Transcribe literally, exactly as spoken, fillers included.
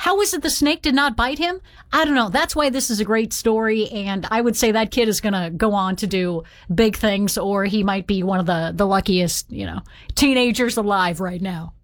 how is it the snake did not bite him? I don't know. That's why this is a great story, and I would say that kid is going to go on to do big things, or he might be one of the, the luckiest, you know, teenagers alive right now.